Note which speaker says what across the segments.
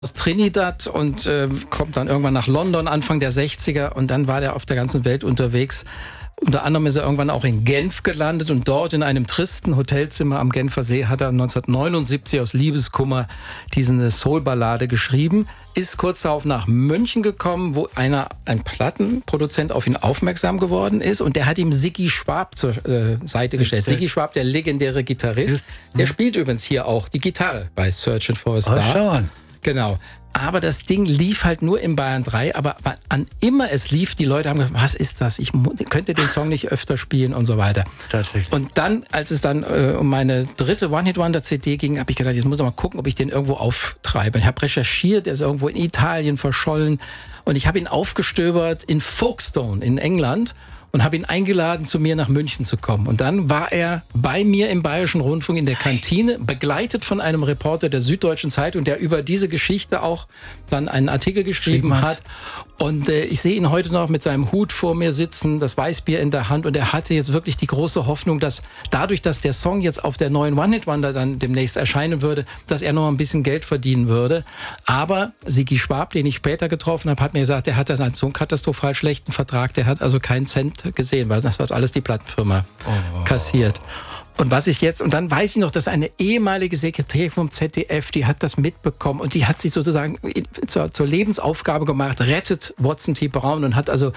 Speaker 1: aus Trinidad und kommt dann irgendwann nach London, Anfang der 60er. Und dann war er auf der ganzen Welt unterwegs. Unter anderem ist er irgendwann auch in Genf gelandet und dort in einem tristen Hotelzimmer am Genfer See hat er 1979 aus Liebeskummer diese Soul-Ballade geschrieben. Ist kurz darauf nach München gekommen, wo ein Plattenproduzent auf ihn aufmerksam geworden ist und der hat ihm Ziggy Schwab zur Seite gestellt. Ziggy Schwab, der legendäre Gitarrist, der spielt übrigens hier auch die Gitarre bei Searching for a Star.
Speaker 2: Oh, schau an.
Speaker 1: Genau. Aber das Ding lief halt nur in Bayern 3, aber wann immer es lief, die Leute haben gesagt, was ist das? Ich könnte den Song nicht öfter spielen und so weiter.
Speaker 2: Tatsächlich.
Speaker 1: Und dann, als es dann um meine dritte One-Hit-Wonder-CD ging, habe ich gedacht, jetzt muss ich mal gucken, ob ich den irgendwo auftreibe. Ich habe recherchiert, der ist irgendwo in Italien verschollen und ich habe ihn aufgestöbert in Folkestone in England und habe ihn eingeladen, zu mir nach München zu kommen. Und dann war er bei mir im Bayerischen Rundfunk in der Kantine, begleitet von einem Reporter der Süddeutschen Zeitung, der über diese Geschichte auch dann einen Artikel geschrieben hat. Und ich sehe ihn heute noch mit seinem Hut vor mir sitzen, das Weißbier in der Hand. Und er hatte jetzt wirklich die große Hoffnung, dass dadurch, dass der Song jetzt auf der neuen One-Hit-Wonder dann demnächst erscheinen würde, dass er noch ein bisschen Geld verdienen würde. Aber Ziggy Schwab, den ich später getroffen habe, hat mir gesagt, der hat so einen katastrophal schlechten Vertrag. Der hat also keinen Cent gesehen, weil das hat alles die Plattenfirma kassiert. Und was ich jetzt, und dann weiß ich noch, dass eine ehemalige Sekretärin vom ZDF, die hat das mitbekommen und die hat sich sozusagen zur Lebensaufgabe gemacht, rettet Watson T. Brown und hat also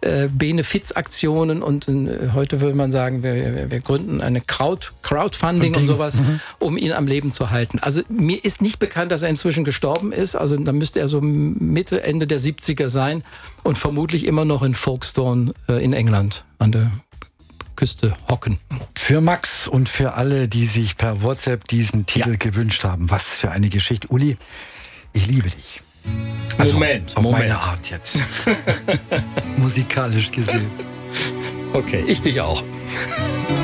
Speaker 1: Benefizaktionen und heute würde man sagen, wir gründen eine Crowdfunding und sowas, um ihn am Leben zu halten. Also mir ist nicht bekannt, dass er inzwischen gestorben ist, also dann müsste er so Mitte, Ende der 70er sein und vermutlich immer noch in Folkestone in England an der Küste hocken.
Speaker 2: Für Max und für alle, die sich per WhatsApp diesen Titel gewünscht haben. Was für eine Geschichte. Uli, ich liebe dich. Also
Speaker 1: Moment.
Speaker 2: Meine Art jetzt. Musikalisch gesehen.
Speaker 1: Okay, ich dich auch.